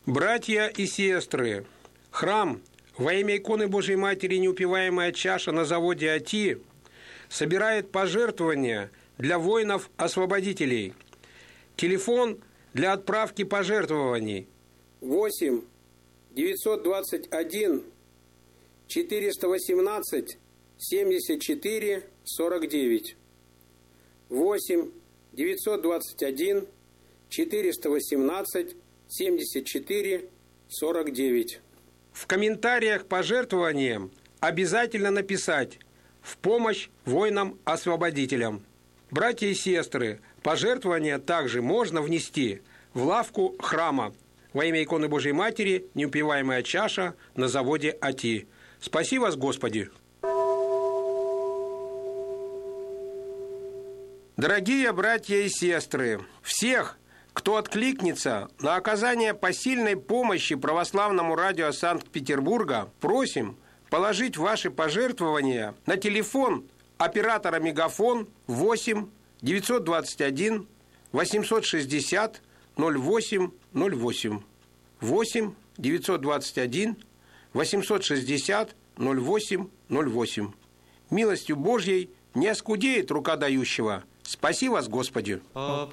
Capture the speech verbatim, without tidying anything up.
Братья и сестры, храм во имя иконы Божией Матери «Неупиваемая чаша» на заводе АТИ собирает пожертвования для воинов-освободителей. Телефон для отправки пожертвований восемь девятьсот двадцать один четыреста восемнадцать семьдесят четыре сорок девять. восемь девятьсот двадцать один четыреста восемнадцать семьдесят четыре сорок девять. В комментариях пожертвованиям обязательно написать «В помощь воинам-освободителям». Братья и сестры, пожертвования также можно внести в лавку храма во имя иконы Божией Матери «Неупиваемая чаша» на заводе АТИ. Спаси вас, Господи! Дорогие братья и сестры, всех, кто откликнется на оказание посильной помощи православному радио Санкт-Петербурга, просим положить ваши пожертвования на телефон оператора «Мегафон» восемь девятьсот двадцать один восемьсот шестьдесят ноль восемь ноль восемь. восемь девятьсот двадцать один восемьсот шестьдесят ноль восемь ноль восемь. Милостью Божьей не оскудеет рука дающего. Спаси вас, Господи! Об